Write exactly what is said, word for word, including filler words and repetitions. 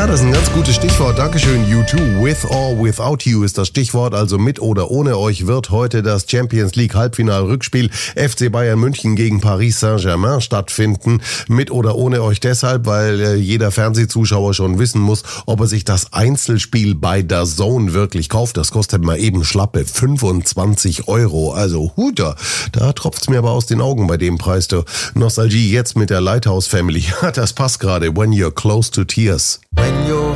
Ja, das ist ein ganz gutes Stichwort. Dankeschön, U zwei. With or without you ist das Stichwort. Also mit oder ohne euch wird heute das Champions League Halbfinal-Rückspiel F C Bayern München gegen Paris Saint-Germain stattfinden. Mit oder ohne euch deshalb, weil äh, jeder Fernsehzuschauer schon wissen muss, ob er sich das Einzelspiel bei D A Z N wirklich kauft. Das kostet mal eben schlappe fünfundzwanzig Euro. Also Huter, da tropft's mir aber aus den Augen bei dem Preis. Du. Nostalgie jetzt mit der Lighthouse Family. Das passt gerade. When you're close to tears. When you're